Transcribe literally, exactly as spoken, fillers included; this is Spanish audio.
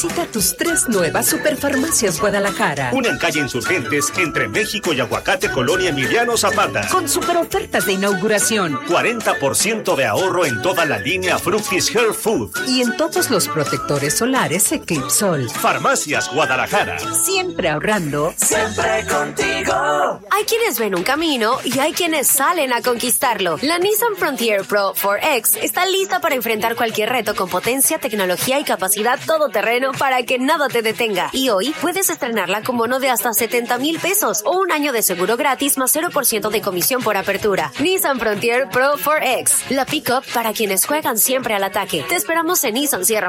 Visita tus tres nuevas Superfarmacias Guadalajara. Una en calle Insurgentes, entre México y Aguacate, Colonia Emiliano Zapata. Con super ofertas de inauguración. cuarenta por ciento de ahorro en toda la línea Fructis Hair Food. Y en todos los protectores solares Eclipse Sol. Farmacias Guadalajara. Siempre ahorrando. Siempre contigo. Hay quienes ven un camino y hay quienes salen a conquistarlo. La Nissan Frontier Pro cuatro X está lista para enfrentar cualquier reto con potencia, tecnología y capacidad todoterreno para que nada te detenga. Y hoy puedes estrenarla con bono de hasta setenta mil pesos o un año de seguro gratis más cero por ciento de comisión por apertura. Nissan Frontier Pro cuatro X, la pick-up para quienes juegan siempre al ataque. Te esperamos en Nissan Sierra